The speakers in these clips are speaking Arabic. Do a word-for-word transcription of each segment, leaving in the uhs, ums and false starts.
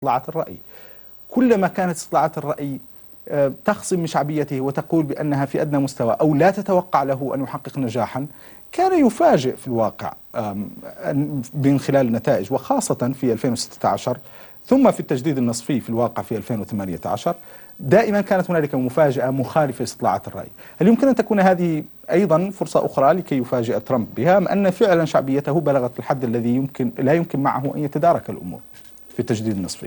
استطلاعات الرأي. كلما كانت استطلاعات الرأي تخصم من شعبيته وتقول بأنها في أدنى مستوى أو لا تتوقع له أن يحقق نجاحا، كان يفاجئ في الواقع من خلال النتائج، وخاصة في ألفين وستة عشر ثم في التجديد النصفي في الواقع في ألفين وثمانية عشر دائما كانت هنالك مفاجأة مخالفة لاستطلاعات الرأي. هل يمكن أن تكون هذه أيضا فرصة أخرى لكي يفاجئ ترامب بها، أم أن فعلا شعبيته بلغت الحد الذي يمكن لا يمكن معه أن يتدارك الأمور في التجديد النصفي؟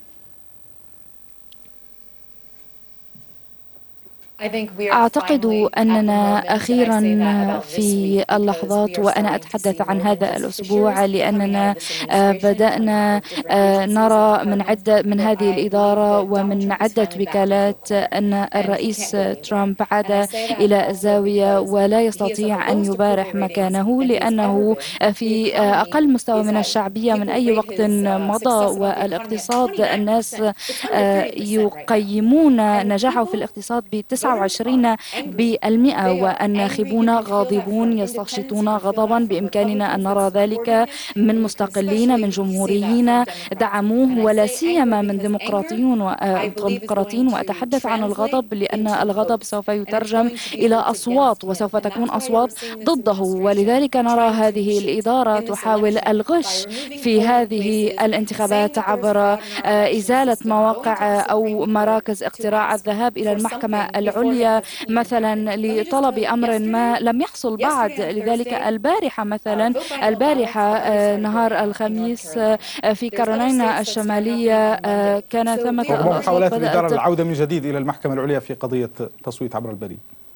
أعتقد أننا أخيرا في اللحظات، وأنا أتحدث عن هذا الأسبوع لأننا بدأنا نرى من عدة من هذه الإدارة ومن عدة وكالات أن الرئيس ترامب عاد إلى الزاوية ولا يستطيع أن يبارح مكانه، لأنه في أقل مستوى من الشعبية من أي وقت مضى. والاقتصاد، الناس يقيمون نجاحه في الاقتصاد بتسعة وعشرين بالمئة، والناخبون غاضبون يستشطون غضبا. بإمكاننا أن نرى ذلك من مستقلين، من جمهوريين دعموه، ولا سيما من ديمقراطيون وديمقراطيين. وأتحدث عن الغضب لأن الغضب سوف يترجم إلى أصوات، وسوف تكون أصوات ضده. ولذلك نرى هذه الإدارة تحاول الغش في هذه الانتخابات عبر إزالة مواقع أو مراكز اقتراع الذهاب إلى المحكمة العليا مثلا لطلب أمر ما لم يحصل بعد. لذلك البارحة مثلا البارحة نهار الخميس في كارولاينا الشمالية كان ثمة رغم محاولات الإدارة بدأت العودة من جديد إلى المحكمة العليا في قضية تصويت عبر البريد.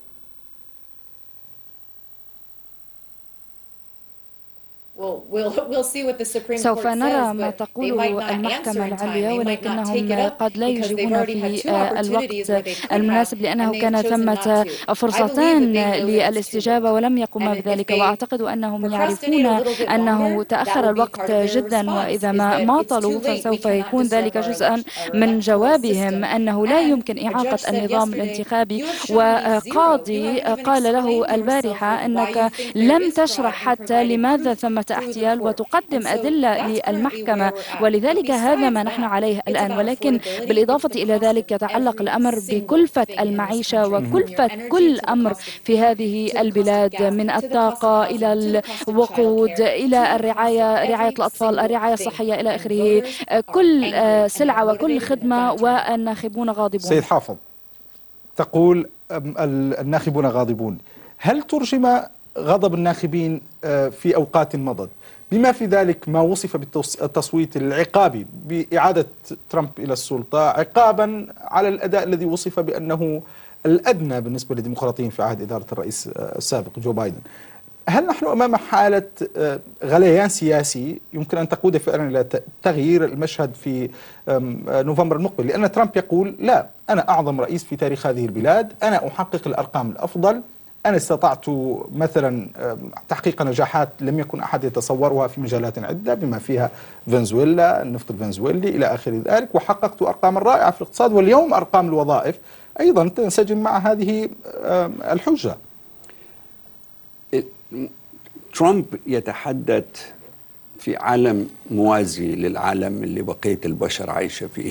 سوف نرى ما تقول المحكمة العليا، ولكنهم قد لا يجيبون في الوقت المناسب لأنه كان ثمة فرصتان للاستجابة ولم يقوم بذلك. وأعتقد أنهم يعرفون أنه تأخر الوقت جدا، وإذا ما ماطلوا فسوف يكون ذلك جزءا من جوابهم أنه لا يمكن إعاقة النظام الانتخابي. وقاضي قال له البارحة أنك لم تشرح حتى لماذا ثمة احتيال وتقدم أدلة للمحكمة، ولذلك هذا ما نحن عليه الآن. ولكن بالإضافة إلى ذلك يتعلق الأمر بكلفة المعيشة وكلفة كل أمر في هذه البلاد، من الطاقة إلى الوقود إلى الرعاية، رعاية الأطفال، الرعاية الصحية إلى آخره. كل سلعة وكل خدمة، والناخبون غاضبون. سيد حافظ، تقول الناخبون غاضبون. هل ترجم غضب الناخبين في أوقات مضت بما في ذلك ما وصف بالتصويت العقابي بإعادة ترامب إلى السلطة، عقابا على الأداء الذي وصف بأنه الأدنى بالنسبة للديمقراطيين في عهد إدارة الرئيس السابق جو بايدن؟ هل نحن أمام حالة غليان سياسي يمكن أن تقود فعلا إلى تغيير المشهد في نوفمبر المقبل؟ لأن ترامب يقول لا، أنا أعظم رئيس في تاريخ هذه البلاد، أنا أحقق الأرقام الأفضل، أنا استطعت مثلا تحقيق نجاحات لم يكن أحد يتصورها في مجالات عدة بما فيها فنزويلا، النفط الفنزويلي إلى آخر ذلك، وحققت أرقام رائعة في الاقتصاد، واليوم أرقام الوظائف أيضا تنسجم مع هذه الحجة. ترامب يتحدث في عالم موازي للعالم اللي بقية البشر عايشة فيه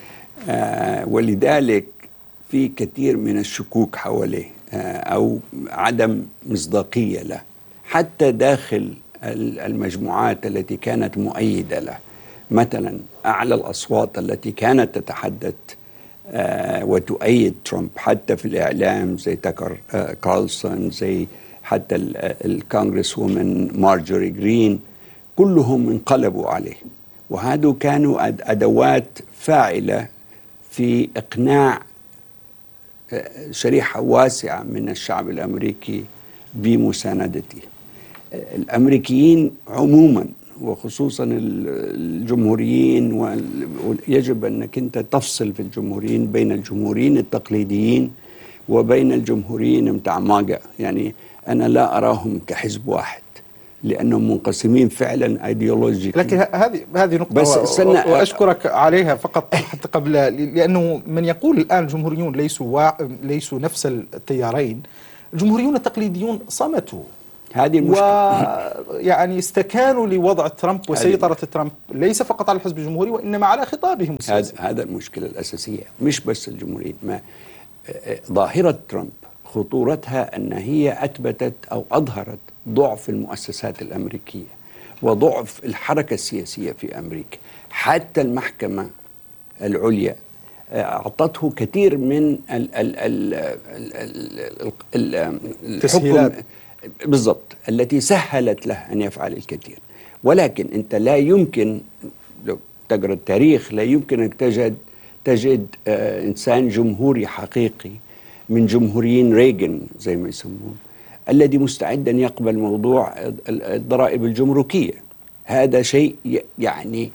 ولذلك في كثير من الشكوك حواليه أو عدم مصداقية له حتى داخل المجموعات التي كانت مؤيدة له. مثلا أعلى الأصوات التي كانت تتحدث وتؤيد ترامب حتى في الإعلام زي تاكر كارلسون، زي حتى الكونغرس وومن مارجوري جرين، كلهم انقلبوا عليه. وهذا كانوا أدوات فاعلة في إقناع شريحة واسعة من الشعب الأمريكي بمساندته. الأمريكيين عموما وخصوصا الجمهوريين، ويجب أنك أنت تفصل في الجمهوريين بين الجمهوريين التقليديين وبين الجمهوريين متاع ماجا. يعني أنا لا أراهم كحزب واحد لأنهم منقسمين فعلا ايديولوجيا. لكن هذه هذه نقطة بس وأشكرك عليها فقط حتى قبل، لأنه من يقول الآن الجمهوريون ليسوا ليسوا نفس التيارين، الجمهوريون التقليديون صمتوا هذه المشكلة. ويعني استكانوا لوضع ترامب وسيطرة ترامب ليس فقط على الحزب الجمهوري وإنما على خطابهم السياسي. هذا هذا المشكلة الأساسية، مش بس الجمهوريين. ما ظاهرة ترامب خطورتها أن هي أثبتت أو أظهرت ضعف المؤسسات الأمريكية وضعف الحركة السياسية في أمريكا. حتى المحكمة العليا أعطته كثير من ال ال ال ال الحكم بالضبط التي سهلت له أن يفعل الكثير. ولكن أنت لا يمكن، لو تقرأ التاريخ، لا يمكن أن تجد تجد آه إنسان جمهوري حقيقي من جمهوريين ريغن زي ما يسمون الذي مستعد أن يقبل موضوع الضرائب الجمركية. هذا شيء يعني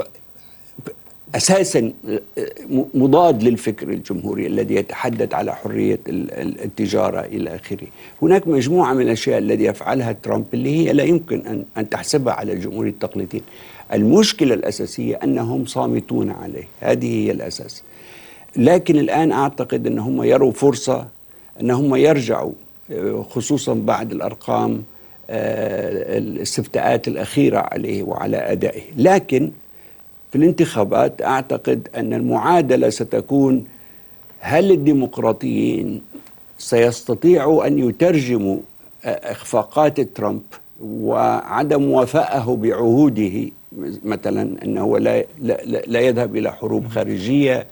أساسا مضاد للفكر الجمهوري الذي يتحدث على حرية التجارة إلى آخره. هناك مجموعة من الأشياء التي يفعلها ترامب اللي هي لا يمكن أن تحسبها على الجمهور التقليديين. المشكلة الأساسية أنهم صامتون عليه، هذه هي الأساس. لكن الآن أعتقد أنهم يروا فرصة أنهم يرجعوا، خصوصا بعد الأرقام الاستفتاءات الأخيرة عليه وعلى أدائه. لكن في الانتخابات أعتقد أن المعادلة ستكون: هل الديمقراطيين سيستطيعوا أن يترجموا إخفاقات ترامب وعدم وفائه بعهوده، مثلا أنه لا, لا, لا يذهب إلى حروب خارجية،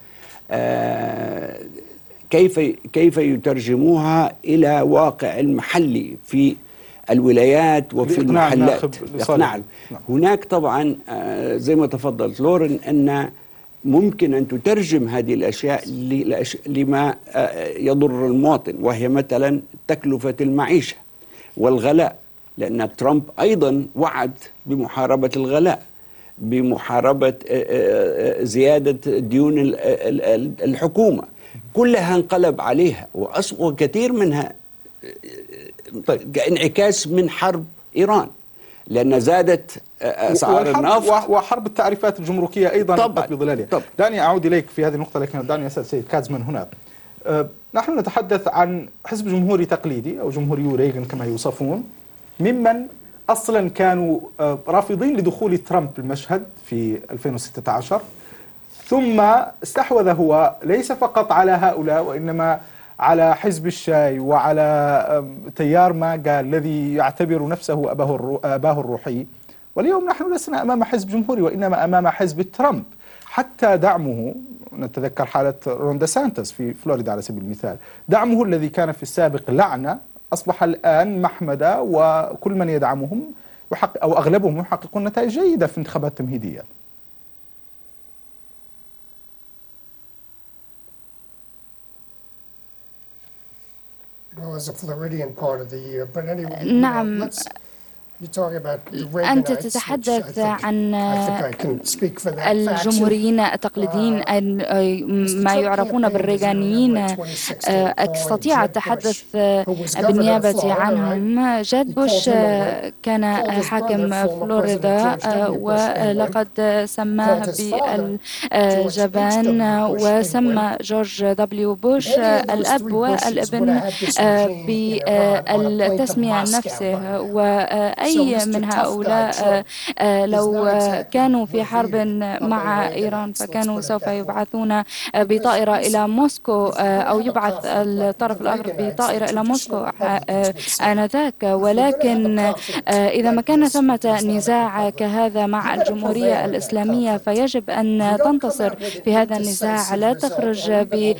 كيف كيف يترجموها إلى واقع المحلي في الولايات وفي المحلات؟ نعم. هناك طبعا زي ما تفضلت لورن أن ممكن أن تترجم هذه الأشياء لما يضر المواطن، وهي مثلا تكلفة المعيشة والغلاء، لأن ترامب أيضا وعد بمحاربة الغلاء، بمحاربة زيادة ديون الحكومة، كلها انقلب عليها، وكثير منها انعكاس من حرب إيران، لأن زادت أسعار النفط وحرب التعريفات الجمركية أيضا طبعا بظلالها. طبعا. دعني أعود إليك في هذه النقطة، لكن دعني أسأل سيد كازمان هنا. أه نحن نتحدث عن حزب جمهوري تقليدي أو جمهوريو ريغن كما يوصفون، ممن أصلا كانوا أه رافضين لدخول ترامب المشهد في ألفين وستة عشر، ثم استحوذ هو ليس فقط على هؤلاء وإنما على حزب الشاي وعلى تيار ماغا الذي يعتبر نفسه أباه أباه الروحي. واليوم نحن لسنا أمام حزب جمهوري وإنما أمام حزب ترامب. حتى دعمه، نتذكر حالة رون دي سانتس في فلوريدا على سبيل المثال، دعمه الذي كان في السابق لعنة أصبح الآن محمدة، وكل من يدعمهم يحقق أو أغلبهم يحققون نتائج جيدة في انتخابات تمهيدية. نعم، أنت تتحدث عن الجمهوريين التقليديين ما يعرفون بالريغانيين. أستطيع التحدث بالنيابة عنهم. جاد بوش كان حاكم فلوريدا ولقد سماه بالجبان، وسمى جورج دبليو بوش الأب والابن بالتسمية نفسه. وأي أي من هؤلاء لو كانوا في حرب مع إيران فكانوا سوف يبعثون بطائرة إلى موسكو، أو يبعث الطرف الآخر بطائرة إلى موسكو آنذاك. ولكن إذا ما كان ثمة نزاع كهذا مع الجمهورية الإسلامية فيجب أن تنتصر في هذا النزاع، لا تخرج ب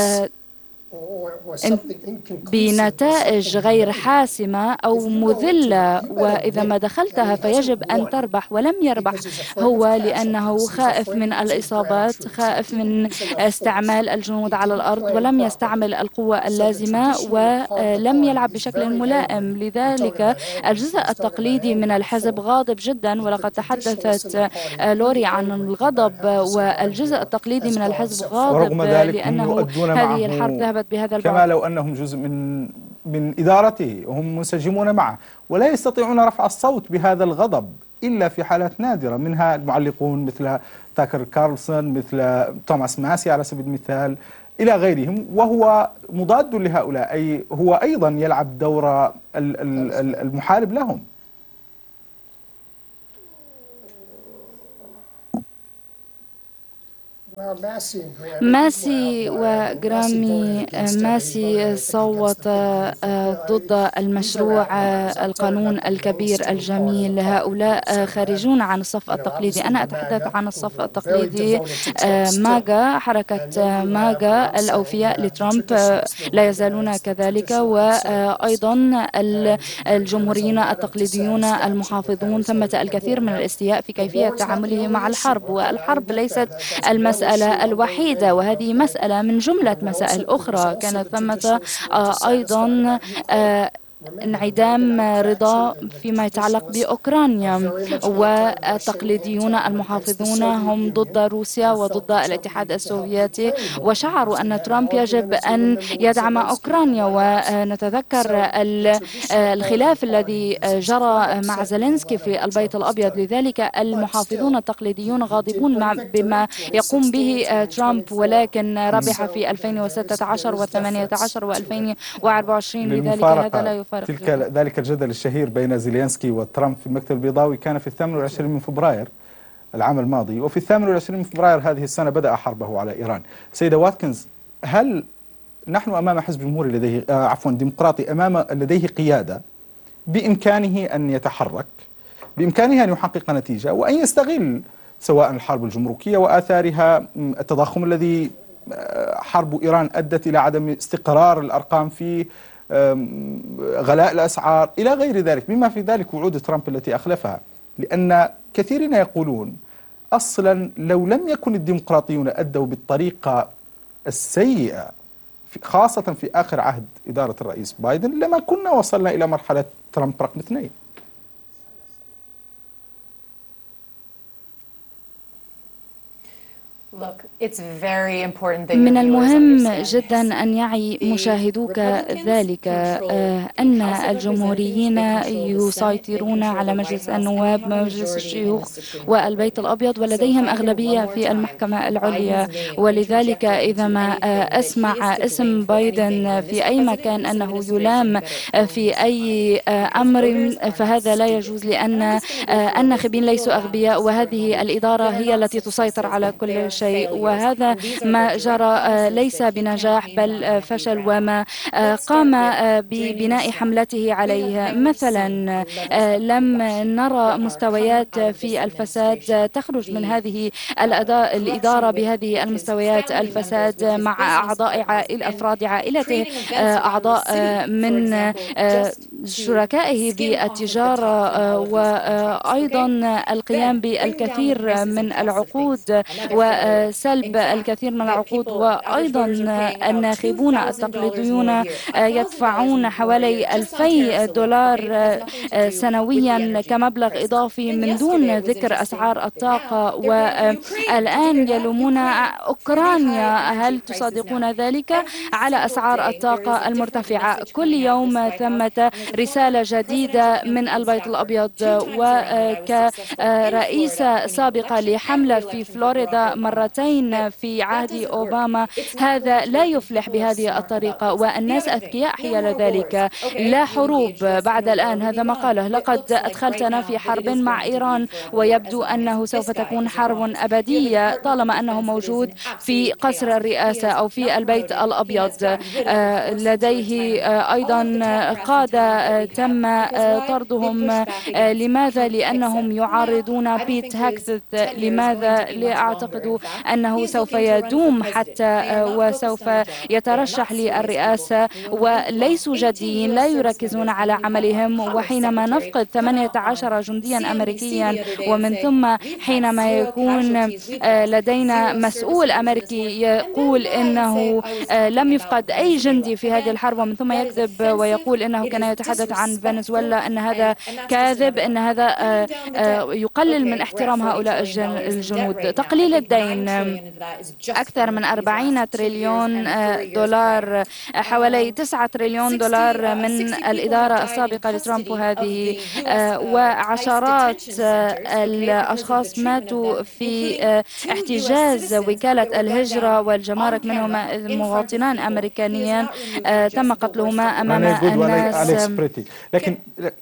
بنتائج غير حاسمة أو مذلة، وإذا ما دخلتها فيجب أن تربح. ولم يربح هو لأنه خائف من الإصابات، خائف من استعمال الجنود على الأرض، ولم يستعمل القوة اللازمة، ولم يلعب بشكل ملائم. لذلك الجزء التقليدي من الحزب غاضب جدا، ولقد تحدثت لوري عن الغضب، والجزء التقليدي من الحزب غاضب لأنه هذه الحرب ذهبت بهذا البعد، كما لو أنهم جزء من من إدارته وهم منسجمون معه، ولا يستطيعون رفع الصوت بهذا الغضب إلا في حالات نادرة، منها المعلقون مثل تاكر كارلسون، مثل توماس ماسي على سبيل المثال، إلى غيرهم، وهو مضاد لهؤلاء، أي هو أيضا يلعب دور المحارب لهم. ماسي وجرامي ماسي صوت ضد المشروع القانون الكبير الجميل. هؤلاء خارجون عن الصف التقليدي. أنا أتحدث عن الصف التقليدي. ماجا، حركة ماجا الأوفياء لترامب لا يزالون كذلك، وأيضا الجمهوريين التقليديون المحافظون. ثمة الكثير من الاستياء في كيفية تعامله مع الحرب، والحرب ليست المسألة الوحيدة، وهذه مسألة من جملة مسائل أخرى. كانت ثمة أيضا انعدام رضا فيما يتعلق بأوكرانيا، والتقليديون المحافظون هم ضد روسيا وضد الاتحاد السوفيتي، وشعروا أن ترامب يجب أن يدعم أوكرانيا. ونتذكر الخلاف الذي جرى مع زيلينسكي في البيت الأبيض. لذلك المحافظون التقليديون غاضبون بما يقوم به ترامب، ولكن ربح في ألفين وستة عشر وثمانية عشر وألفين وأربعة وعشرين. لذلك هذا لا يفرق. تلك ذلك الجدل الشهير بين زيلينسكي وترامب في المكتب البيضاوي كان في الثامن والعشرين من فبراير العام الماضي، وفي الثامن والعشرين من فبراير هذه السنة بدأ حربه على إيران. سيدة واتكنز، هل نحن أمام حزب جمهوري لديه آه عفوا ديمقراطي أمام لديه قيادة بإمكانه أن يتحرك، بإمكانه أن يحقق نتيجة وأن يستغل سواء الحرب الجمركية وآثارها، التضخم الذي حرب إيران أدت إلى عدم استقرار الأرقام فيه، غلاء الأسعار إلى غير ذلك، بما في ذلك وعود ترامب التي أخلفها. لأن كثيرين يقولون أصلا لو لم يكن الديمقراطيون أدوا بالطريقة السيئة خاصة في آخر عهد إدارة الرئيس بايدن لما كنا وصلنا إلى مرحلة ترامب رقم اثنين. من المهم جدا أن يعي مشاهدوك ذلك أن الجمهوريين يسيطرون على مجلس النواب، مجلس الشيوخ والبيت الأبيض، ولديهم أغلبية في المحكمة العليا. ولذلك إذا ما أسمع اسم بايدن في أي مكان أنه يلام في أي أمر فهذا لا يجوز، لأن الناخبين ليسوا أغبياء، وهذه الإدارة هي التي تسيطر على كل شيء. وهذا ما جرى ليس بنجاح بل فشل، وما قام ببناء حملته عليه. مثلا لم نرى مستويات في الفساد تخرج من هذه الإدارة بهذه المستويات، الفساد مع أعضاء عائلة أفراد عائلته، أعضاء من شركائه بالتجارة، وأيضا القيام بالكثير من العقود وسلب الكثير من العقود. وأيضا الناخبون التقليديون يدفعون حوالي ألفي دولار سنويا كمبلغ إضافي من دون ذكر أسعار الطاقة، والآن يلومون أوكرانيا. هل تصدقون ذلك؟ على أسعار الطاقة المرتفعة. كل يوم ثمة رسالة جديدة من البيت الأبيض. وكرئيسة سابقة لحملة في فلوريدا مرتين في عهد أوباما، هذا لا يفلح بهذه الطريقة، والناس أذكياء حيال ذلك. لا حروب بعد الآن، هذا ما قاله. لقد أدخلتنا في حرب مع إيران، ويبدو أنه سوف تكون حرب أبدية طالما أنه موجود في قصر الرئاسة أو في البيت الأبيض. لديه أيضا قادة تم طردهم. لماذا؟ لأنهم يعارضون بيت هاكسث. لماذا؟ لأعتقد أنه سوف يدوم حتى وسوف يترشح للرئاسة، وليسوا جديين، لا يركزون على عملهم. وحينما نفقد ثمانية عشر جنديا أمريكيا، ومن ثم حينما يكون لدينا مسؤول أمريكي يقول إنه لم يفقد أي جندي في هذه الحرب، ومن ثم يكذب ويقول إنه كان يتحدث عن فنزويلا، أن هذا كاذب، أن هذا يقلل من احترام هؤلاء الجنود. تقليل الدين أكثر من أربعين تريليون دولار، حوالي تسعة تريليون دولار من الإدارة السابقة لترامب هذه، وعشرات الأشخاص ماتوا في احتجاز وكالة الهجرة والجمارك، منهم مواطنان أمريكانيان تم قتلهما أمام الناس. لكن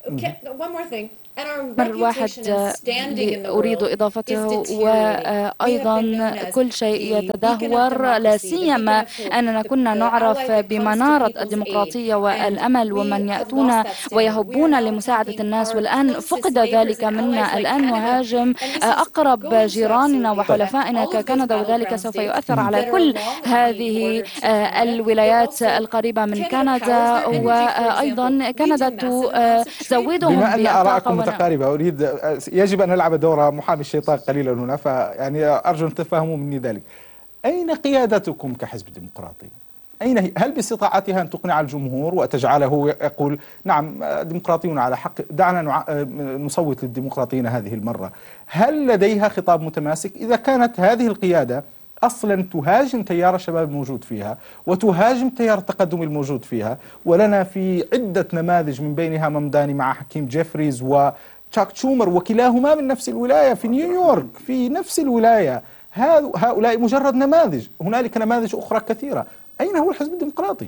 أمر واحد أريد إضافته، وأيضا كل شيء يتدهور، لا سيما أننا كنا نعرف بمنارة الديمقراطية والأمل ومن يأتون ويهبون لمساعدة الناس، والآن فقد ذلك منا. الآن نهاجم أقرب جيراننا وحلفائنا ككندا، وذلك سوف يؤثر على كل هذه الولايات القريبة من كندا، وأيضا كندا تزودهم بالطاقة. متقاربة. أريد يجب أن نلعب دور محامي الشيطان قليلا هنا، فيعني أرجو أن تفهموا مني ذلك. أين قيادتكم كحزب ديمقراطي؟ أين هي؟ هل باستطاعتها أن تقنع الجمهور وتجعله يقول نعم ديمقراطيون على حق، دعنا نصوت للديمقراطيين هذه المرة؟ هل لديها خطاب متماسك؟ إذا كانت هذه القيادة أصلا تهاجم تيار الشباب الموجود فيها وتهاجم تيار التقدم الموجود فيها، ولنا في عدة نماذج من بينها ممداني مع حكيم جيفريز وتشاك شومر، وكلاهما من نفس الولاية في نيويورك، في نفس الولاية. هؤلاء مجرد نماذج، هنالك نماذج أخرى كثيرة. أين هو الحزب الديمقراطي؟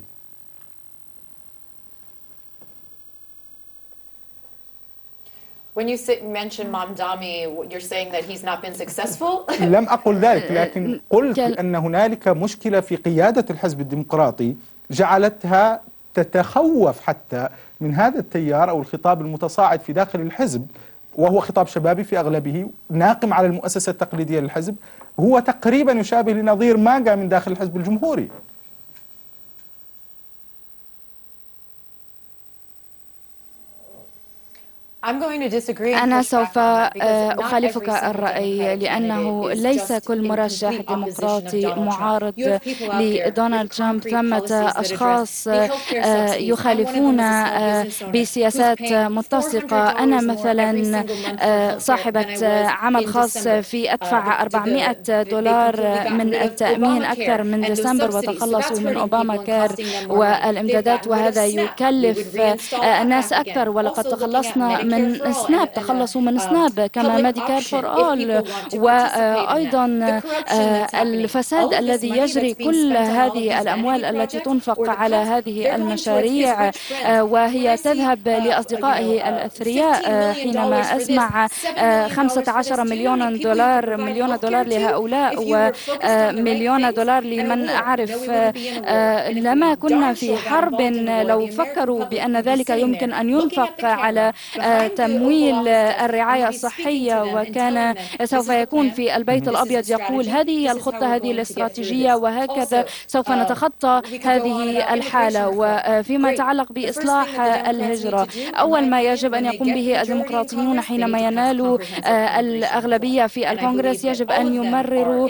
When you say, mention Mamdani, you're saying that he's not been successful? لم أقل ذلك، لكن قلت أن هنالك مشكلة في قيادة الحزب الديمقراطي جعلتها تتخوف حتى من هذا التيار أو الخطاب المتصاعد في داخل الحزب، وهو خطاب شبابي في أغلبه ناقم على المؤسسة التقليدية للحزب، هو تقريبا يشابه لنظير ما جاء من داخل الحزب الجمهوري. أنا سوف أخالفك الرأي، لأنه ليس كل مرشح ديمقراطي معارض لدونالد ترامب. ثمة أشخاص يخالفون بسياسات متسقة. أنا مثلا صاحبة عمل خاص في أدفع أربعمائة دولار من التأمين أكثر من ديسمبر وتخلصوا من أوباما كار والإمدادات، وهذا يكلف الناس أكثر. ولقد تخلصنا من من سناب، تخلصوا من سناب كما ميديكير فور أول، وأيضا الفساد الذي يجري. كل هذه الأموال التي تنفق على هذه المشاريع وهي تذهب لأصدقائه الأثرياء. حينما أسمع خمسة عشر مليون دولار مليون دولار لهؤلاء ومليون دولار لمن أعرف، لما كنا في حرب لو فكروا بأن ذلك يمكن أن ينفق على تمويل الرعاية الصحية، وكان سوف يكون في البيت الأبيض يقول هذه هي الخطة، هذه الاستراتيجية، وهكذا سوف نتخطى هذه الحالة. وفيما يتعلق بإصلاح الهجرة، أول ما يجب أن يقوم به الديمقراطيون حينما ينالوا الأغلبية في الكونغرس يجب أن يمرروا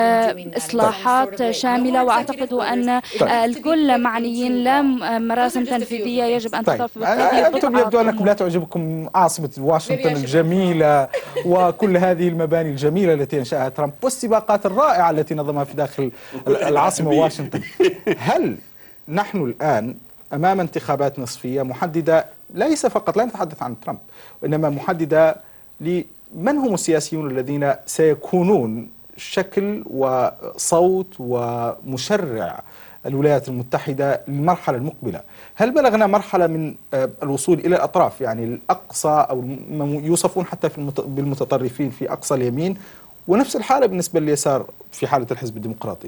إصلاحات شاملة، وأعتقد أن الكل معنيين، لا مراسم تنفيذية يجب أن تخف. أنتم يبدو أنكم لا تعجبكم عاصمة واشنطن الجميلة وكل هذه المباني الجميلة التي أنشأها ترامب والسباقات الرائعة التي نظمها في داخل العاصمة واشنطن. هل نحن الآن أمام انتخابات نصفية محددة، ليس فقط، لا نتحدث عن ترامب، وإنما محددة لمن هم السياسيون الذين سيكونون شكل وصوت ومشرع الولايات المتحدة للمرحلة المقبلة؟ هل بلغنا مرحلة من الوصول إلى الأطراف، يعني الأقصى أو يوصفون حتى في بالمتطرفين في أقصى اليمين، ونفس الحالة بالنسبة لليسار في حالة الحزب الديمقراطي؟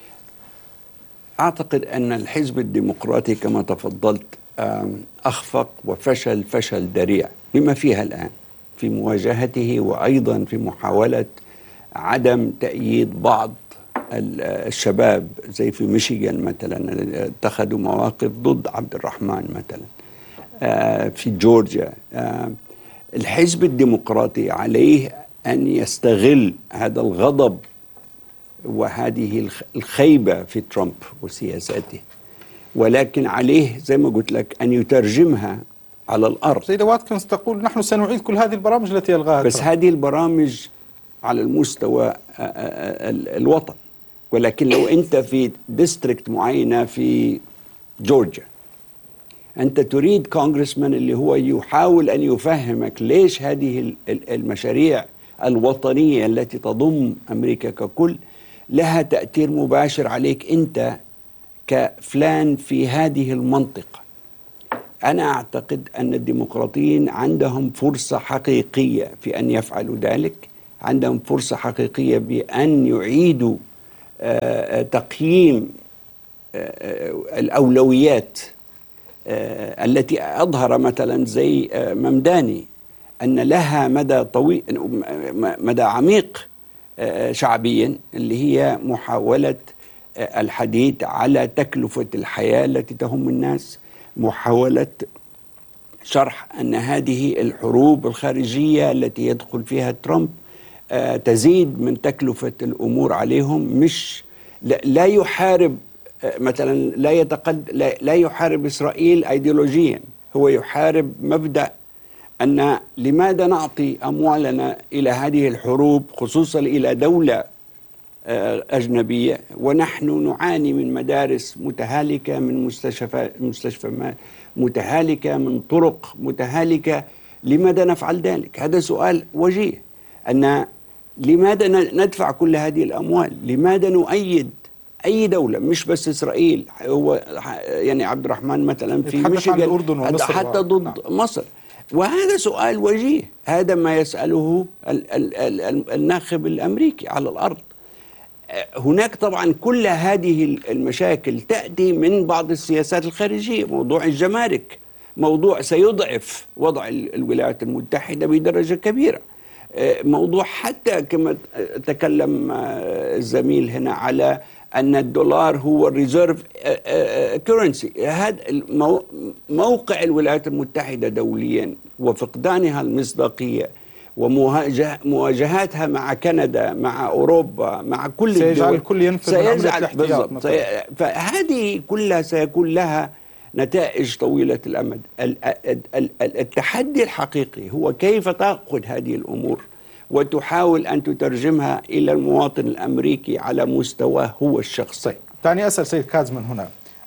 أعتقد أن الحزب الديمقراطي كما تفضلت أخفق وفشل فشل ذريع بما فيها الآن في مواجهته، وأيضا في محاولة عدم تأييد بعض الشباب زي في ميشيغان مثلا اتخذوا مواقف ضد عبد الرحمن مثلا، في جورجيا. الحزب الديمقراطي عليه أن يستغل هذا الغضب وهذه الخيبة في ترامب وسياساته، ولكن عليه زي ما قلت لك أن يترجمها على الأرض. سيدة واتكنز تقول نحن سنعيد كل هذه البرامج التي ألغاها بس ترامب. هذه البرامج على المستوى الوطن. ولكن لو أنت في ديستريكت معينة في جورجيا، أنت تريد كونغرسمان اللي هو يحاول أن يفهمك ليش هذه المشاريع الوطنية التي تضم أمريكا ككل لها تأثير مباشر عليك أنت كفلان في هذه المنطقة. أنا أعتقد أن الديمقراطيين عندهم فرصة حقيقية في أن يفعلوا ذلك، عندهم فرصة حقيقية بأن يعيدوا تقييم الأولويات التي أظهر مثلا زي ممداني أن لها مدى طويل مدى عميق شعبيا، اللي هي محاولة الحديث على تكلفة الحياة التي تهم الناس، محاولة شرح أن هذه الحروب الخارجية التي يدخل فيها ترامب تزيد من تكلفة الأمور عليهم. مش لا يحارب مثلا لا يتقد لا, لا يحارب إسرائيل أيديولوجيا، هو يحارب مبدأ أن لماذا نعطي أموالنا إلى هذه الحروب، خصوصا إلى دولة أجنبية، ونحن نعاني من مدارس متهالكة، من مستشفى مستشفى متهالكة، من طرق متهالكة. لماذا نفعل ذلك؟ هذا سؤال وجيه. أن لماذا ندفع كل هذه الأموال؟ لماذا نؤيد أي دولة مش بس إسرائيل؟ هو يعني عبد الرحمن مثلا في ميشيغان حتى ضد نعم. مصر. وهذا سؤال وجيه، هذا ما يسأله ال ال ال الناخب الأمريكي على الأرض. هناك طبعا كل هذه المشاكل تأتي من بعض السياسات الخارجية. موضوع الجمارك موضوع سيضعف وضع الولايات المتحدة بدرجة كبيرة. موضوع حتى كما تكلم الزميل هنا على أن الدولار هو الريزيرف كورنسي، هذا موقع الولايات المتحدة دوليا وفقدانها المصداقية ومواجهاتها مع كندا، مع أوروبا، مع كل سيجعل الكل ينفذ من عملية الاحتياط. فهذه كلها سيكون لها نتائج طويلة الأمد. التحدي الحقيقي هو كيف تأخذ هذه الأمور وتحاول أن تترجمها إلى المواطن الأمريكي على مستواه هو الشخصي. دعني أسأل سيد كازمان هنا.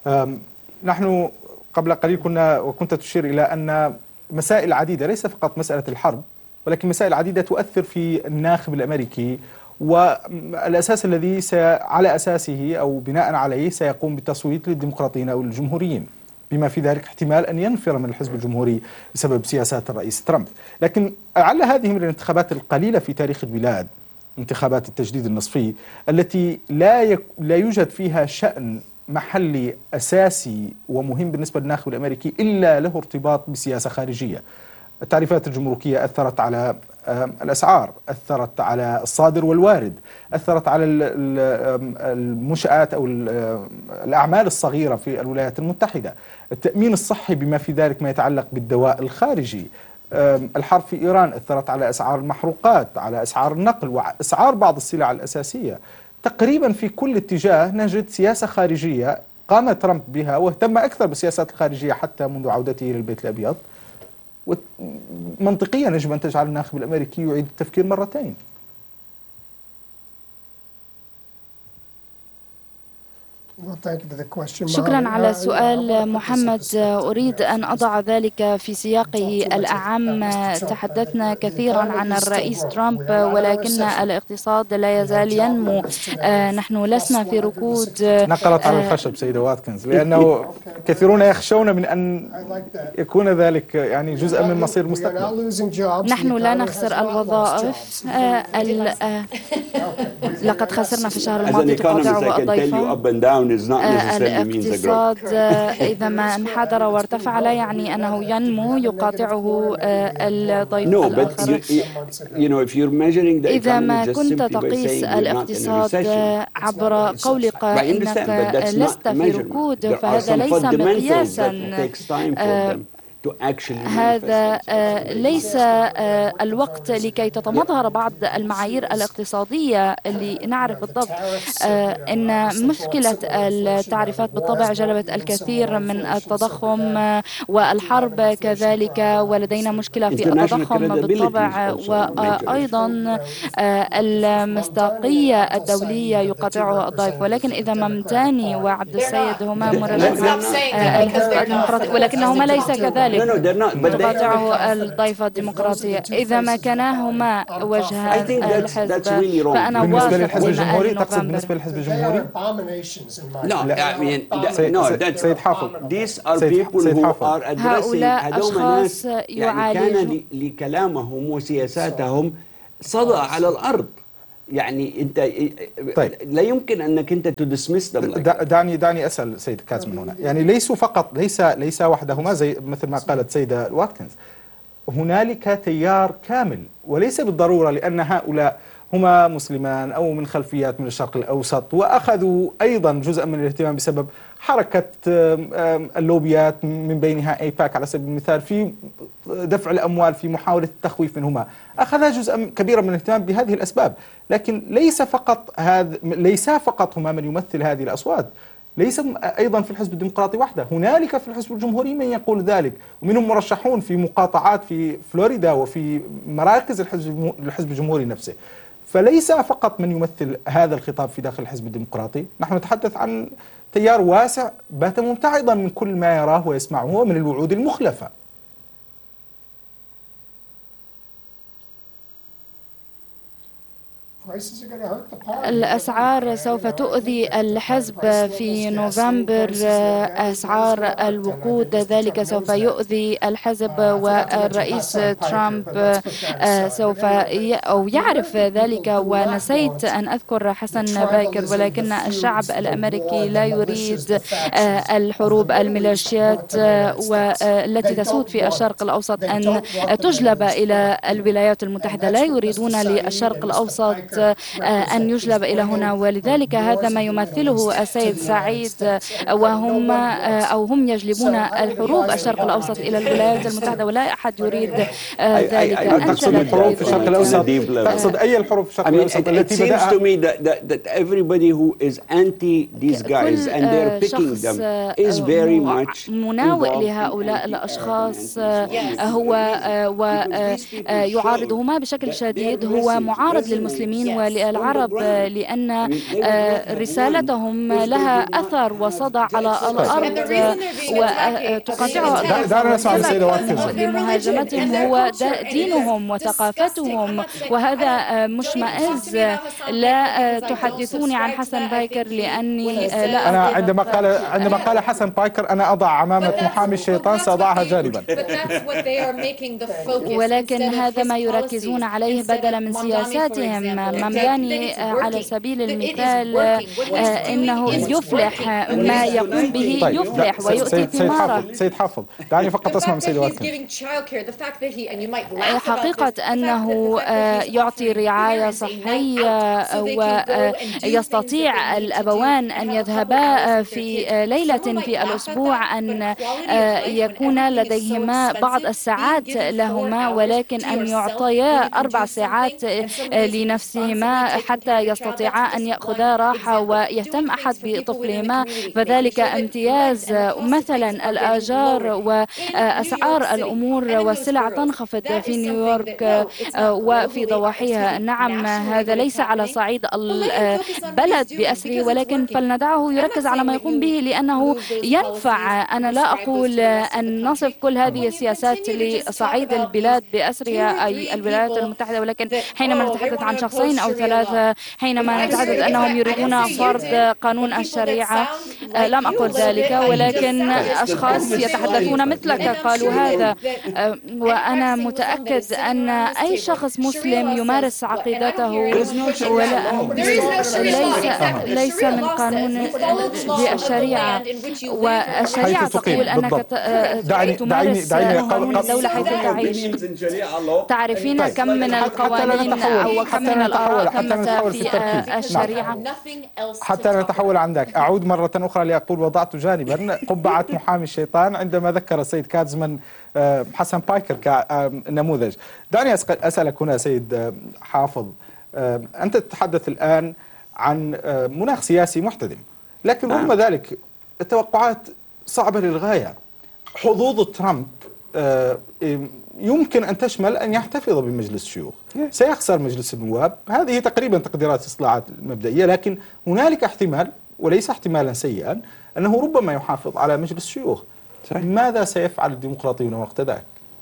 نحن قبل قليل كنا وكنت تشير إلى أن مسائل عديدة، ليس فقط مسألة الحرب، ولكن مسائل عديدة تؤثر في الناخب الأمريكي، والأساس الذي على أساسه أو بناء عليه سيقوم بالتصويت للديمقراطيين أو الجمهوريين، بما في ذلك احتمال أن ينفر من الحزب الجمهوري بسبب سياسات الرئيس ترامب. لكن لعل هذه من الانتخابات القليلة في تاريخ البلاد، انتخابات التجديد النصفي، التي لا يك لا يوجد فيها شأن محلي أساسي ومهم بالنسبة للناخب الأمريكي إلا له ارتباط بسياسة خارجية. التعريفات الجمركية أثرت على الأسعار، أثرت على الصادر والوارد، أثرت على المنشآت أو الأعمال الصغيرة في الولايات المتحدة، التأمين الصحي بما في ذلك ما يتعلق بالدواء الخارجي، الحرب في إيران أثرت على أسعار المحروقات، على أسعار النقل وأسعار بعض السلع الأساسية. تقريبا في كل اتجاه نجد سياسة خارجية قام ترامب بها، واهتم أكثر بالسياسات الخارجية حتى منذ عودته إلى البيت الأبيض. منطقيا يجب أن تجعل الناخب الأمريكي يعيد التفكير مرتين. شكرا على السؤال محمد. أريد أن أضع ذلك في سياقه الأعم. تحدثنا كثيرا عن الرئيس ترامب، ولكن الاقتصاد لا يزال ينمو. نحن لسنا في ركود. نقرت على الخشب سيدة واتكنز، لأنه كثيرون يخشون من أن يكون ذلك يعني جزءا من مصير المستقبل. نحن لا نخسر الوظائف. لقد خسرنا في الشهر الماضي تقاطع الضيفة. الاقتصاد إذا ما انحدر وارتفع لا يعني أنه ينمو، يقاطعه الضيف الآخر. إذا ما كنت تقيس الاقتصاد عبر قولك إنك لست في ركود، فهذا ليس مقياسا. هذا ليس الوقت لكي تتمظهر بعض المعايير الاقتصادية اللي نعرف بالضبط أن مشكلة التعريفات بالطبع جلبت الكثير من التضخم والحرب كذلك، ولدينا مشكلة في التضخم بالطبع، وأيضا المصداقية الدولية يقاطعها الضيف. ولكن إذا ممداني وعبد السيد هما مرشحين الحزب الديمقراطي، ولكنهما ليس كذلك، تقاطعه الضيف الديمقراطية. إذا ما كاهما وجه الحزب فأنا بالنسبة واثق للحزب الجمهوري، بما تقصد بالنسبة للحزب الجمهوري؟ لا سيد حافظ، these are people who are addressing هذوم ناس يعني كان لكلامهم وسياساتهم صدى على الأرض. يعني انت طيب. لا يمكن انك انت تدسمس دعني دعني اسال سيد كاز من هنا، يعني ليسوا فقط ليس ليس وحدهما زي مثل ما قالت سيده واتكنز، هنالك تيار كامل، وليس بالضروره لان هؤلاء هما مسلمان او من خلفيات من الشرق الاوسط، واخذوا ايضا جزءا من الاهتمام بسبب حركه اللوبيات من بينها ايباك على سبيل المثال في دفع الاموال في محاوله التخويف منهما، اخذ جزءا كبيرا من الاهتمام بهذه الاسباب. لكن ليس فقط هذا ليس فقط هما من يمثل هذه الاصوات، ليس ايضا في الحزب الديمقراطي وحده، هنالك في الحزب الجمهوري من يقول ذلك، ومنهم مرشحون في مقاطعات في فلوريدا وفي مراكز الحزب الحزب الجمهوري نفسه. فليس فقط من يمثل هذا الخطاب في داخل الحزب الديمقراطي، نحن نتحدث عن تيار واسع بات ممتعضا من كل ما يراه ويسمعه من الوعود المخلفة. الأسعار سوف تؤذي الحزب في نوفمبر، أسعار الوقود ذلك سوف يؤذي الحزب، والرئيس ترامب سوف أو يعرف ذلك. ونسيت أن أذكر حسن بايكر، ولكن الشعب الأمريكي لا يريد الحروب الميليشيات والتي تسود في الشرق الأوسط أن تجلب إلى الولايات المتحدة، لا يريدون للشرق الأوسط أن يجلب إلى هنا، ولذلك هذا ما يمثله السيد سعيد، وهم أو هم يجلبون الحروب الشرق الأوسط إلى الولايات المتحدة، ولا أحد يريد ذلك. تقصد الحروب في الشرق الأوسط؟ تقصد أي الحروب في الشرق الأوسط التي بدأ؟ مناوئ لهؤلاء الأشخاص هو ويعارضهما بشكل شديد، هو معارض للمسلمين وللعرب، لأن رسالتهم لها أثر وصدى على الأرض وتقاطعها لمهاجمتهم هو دينهم وثقافتهم، وهذا مشمئز. لا تحدثوني عن حسن بايكر لأني لا أنا عندما قال عندما قال حسن بايكر أنا أضع عمامة محامي الشيطان سأضعها جانبا. ولكن هذا ما يركزون عليه بدلا من سياساتهم. ممداني على سبيل المثال إنه يفلح ما يقوم به، يفلح ويؤتي ثماره. سيد حافظ دعني فقط أسمع من سيد واتكنز. حقيقة أنه يعطي رعاية صحية ويستطيع الأبوان أن يذهبا في ليلة في الأسبوع أن يكون لديهما بعض الساعات لهما، ولكن أن يعطيا أربع ساعات لنفسهما حتى يستطيعا أن يأخذا راحة ويهتم أحد بطفلهما، فذلك امتياز. مثلا الآجار وأسعار الأمور والسلع تنخفض في نيويورك وفي ضواحيها. نعم هذا ليس على صعيد البلد بأسره، ولكن فلندعه يركز على ما يقوم به لأنه ينفع. أنا لا أقول أن نصف كل هذه السياسات لصعيد البلاد بأسرها أي الولايات المتحدة، ولكن حينما نتحدث عن شخصين أو ثلاثة، حينما نتحدث أنهم يريدون فرض قانون الشريعة، لم أقل ذلك، ولكن أشخاص يتحدثون مثلك قالوا هذا. وأنا متأكد أن أي شخص مسلم يمارس عقيدته ولا ليس ليس من قانون الشريعة، والشريعة تقول أنك تمارس قانون الدولة حيث تعيش. تعرفين كم من القوانين أو كم من الآراء تمت في الشريعة؟ حتى نتحول عن ذاك، أعود مرة أخرى لأقول وضعت جانبا قبعة محامي الشيطان عندما ذكر السيد كاتزمان حسن بايكر كنموذج. دعني أسألك هنا سيد حافظ، أنت تتحدث الآن عن مناخ سياسي محتدم، لكن رغم ذلك التوقعات صعبة للغاية. حظوظ ترامب يمكن أن تشمل أن يحتفظ بمجلس الشيوخ، سيخسر مجلس النواب، هذه تقريبا تقديرات الاصطلاعات المبدئية، لكن هنالك احتمال وليس احتمالا سيئا أنه ربما يحافظ على مجلس الشيوخ. ماذا سيفعل الديمقراطيون وقت ذاك؟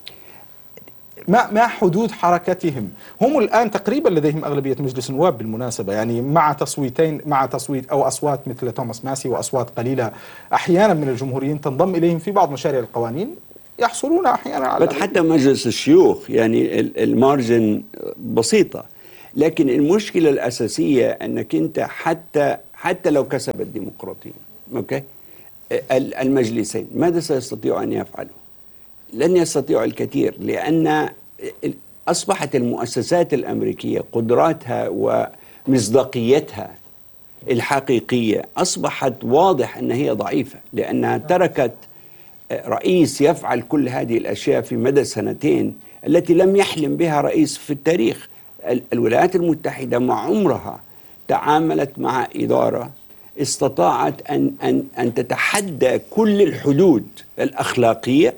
ما ما حدود حركتهم؟ هم الآن تقريبا لديهم أغلبية مجلس النواب بالمناسبة، يعني مع تصويتين مع تصويت أو أصوات مثل توماس ماسي وأصوات قليلة أحيانا من الجمهوريين تنضم إليهم في بعض مشاريع القوانين، يحصلون أحيانا على حتى مجلس الشيوخ يعني المارجن بسيطة. لكن المشكلة الأساسية أنك أنت حتى حتى لو كسب الديمقراطيين أوكي المجلسين ماذا سيستطيعوا أن يفعلوا؟ لن يستطيعوا الكثير، لأن أصبحت المؤسسات الأمريكية قدراتها ومصداقيتها الحقيقية أصبحت واضح أن هي ضعيفة، لأنها تركت رئيس يفعل كل هذه الأشياء في مدى سنتين التي لم يحلم بها رئيس في التاريخ. الولايات المتحدة مع عمرها تعاملت مع إدارة استطاعت أن, أن, أن تتحدى كل الحدود الأخلاقية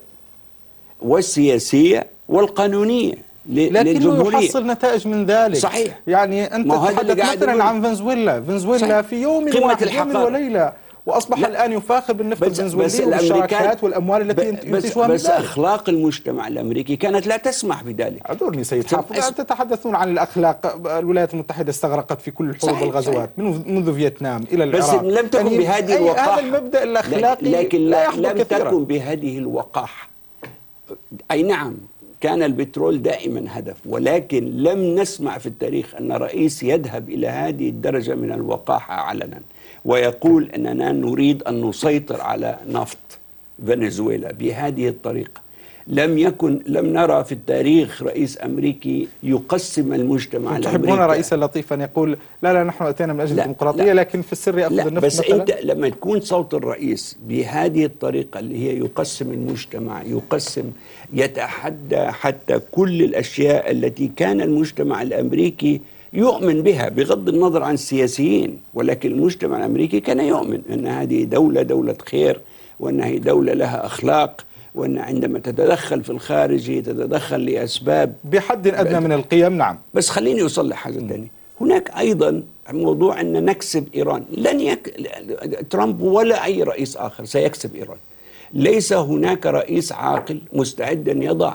والسياسية والقانونية لكنه يحصل نتائج من ذلك. صحيح. يعني أنت تتحدث مثلا عن فنزويلا فنزويلا في يوم واحد يوم وليلة وأصبح لا. الآن يفاخر بالنفط الفنزويلي والشراكات والأموال التي ينتجها من بس ذلك. أخلاق المجتمع الأمريكي كانت لا تسمح بذلك. اعذرني سيد حافظ، أس... تتحدثون عن الأخلاق. الولايات المتحدة استغرقت في كل الحروب والغزوات منذ فيتنام إلى العراق، بس لم تكن يعني بهذه الوقاحة. هذا المبدأ الأخلاقي لكن لا لم كثيرا. تكن بهذه الوقاحة. أي نعم كان البترول دائما هدف، ولكن لم نسمع في التاريخ أن رئيس يذهب إلى هذه الدرجة من الوقاحة علنا ويقول أننا نريد أن نسيطر على نفط فنزويلا بهذه الطريقة. لم يكن لم نرى في التاريخ رئيس أمريكي يقسم المجتمع الأمريكي. تحبون رئيسا لطيفا يقول لا لا نحن أتينا من أجل الديمقراطية لكن في السر يأخذ النفط بس مثلا. أنت لما تكون صوت الرئيس بهذه الطريقة اللي هي يقسم المجتمع، يقسم يتحدى حتى كل الأشياء التي كان المجتمع الأمريكي يؤمن بها بغض النظر عن السياسيين، ولكن المجتمع الأمريكي كان يؤمن أن هذه دولة دولة خير، وأن هي دولة لها أخلاق، وأن عندما تتدخل في الخارج تتدخل لأسباب بحد أدنى من القيم. نعم. بس خليني أصلح حاجة ثانية. هناك أيضا موضوع أن نكسب إيران. لن يك... ترامب ولا أي رئيس آخر سيكسب إيران. ليس هناك رئيس عاقل مستعد أن يضع